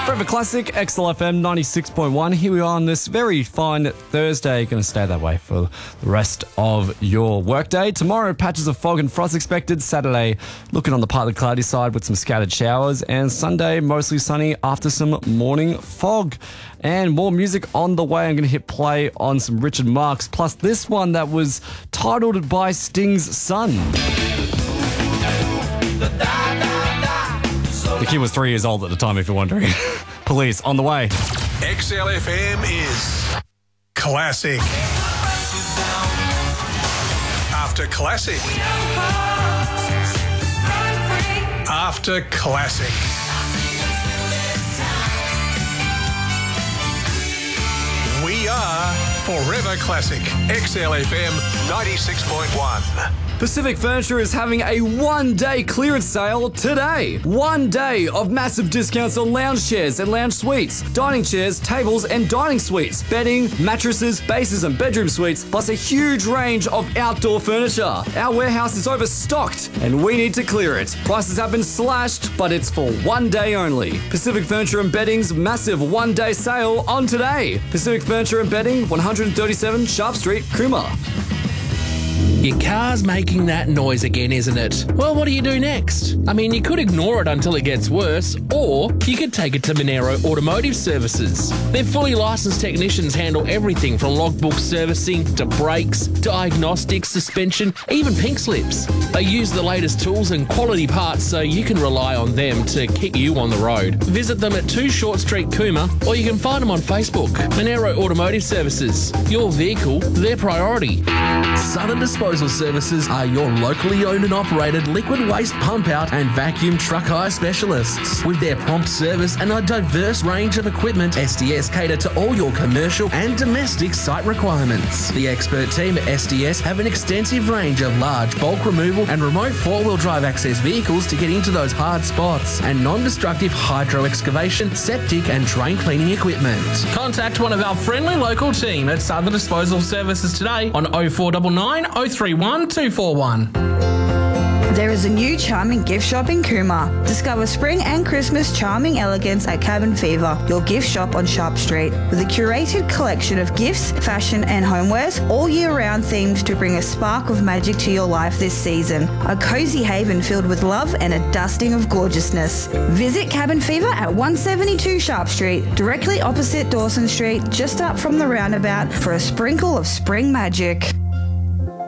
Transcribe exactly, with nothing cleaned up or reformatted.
Forever Classic, X L F M ninety-six point one. Here we are on this very fine Thursday. Going to stay that way for the rest of your workday. Tomorrow, patches of fog and frost expected. Saturday, looking on the partly cloudy side with some scattered showers. And Sunday, mostly sunny after some morning fog. And more music on the way. I'm going to hit play on some Richard Marx. Plus this one that was titled by Sting's son. The kid was three years old at the time, if you're wondering. Police on the way. X L F M is classic. After classic. After classic. We are Forever Classic. X L F M ninety-six point one. Pacific Furniture is having a one-day clearance sale today. One day of massive discounts on lounge chairs and lounge suites, dining chairs, tables and dining suites, bedding, mattresses, bases and bedroom suites, plus a huge range of outdoor furniture. Our warehouse is overstocked and we need to clear it. Prices have been slashed, but it's for one day only. Pacific Furniture and Bedding's massive one-day sale on today. Pacific Furniture and Bedding, one thirty-seven Sharp Street, Cooma. Your car's making that noise again, isn't it? Well, what do you do next? I mean, you could ignore it until it gets worse, or you could take it to Monero Automotive Services. Their fully licensed technicians handle everything from logbook servicing to brakes, diagnostics, suspension, even pink slips. They use the latest tools and quality parts so you can rely on them to keep you on the road. Visit them at two Short Street, Cooma, or you can find them on Facebook. Monero Automotive Services. Your vehicle, their priority. Southern Disposal Services are your locally owned and operated liquid waste pump out and vacuum truck hire specialists. With their prompt service and a diverse range of equipment, S D S cater to all your commercial and domestic site requirements. The expert team at S D S have an extensive range of large bulk removal and remote four-wheel drive access vehicles to get into those hard spots, and non-destructive hydro excavation, septic and drain cleaning equipment. Contact one of our friendly local team at Southern Disposal Services today on oh four nine nine, oh three one, two four one. There is a new charming gift shop in Cooma. Discover spring and Christmas charming elegance at Cabin Fever, your gift shop on Sharp Street. With a curated collection of gifts, fashion and homewares, all year round themed to bring a spark of magic to your life this season. A cosy haven filled with love and a dusting of gorgeousness. Visit Cabin Fever at one seventy-two Sharp Street, directly opposite Dawson Street, just up from the roundabout for a sprinkle of spring magic.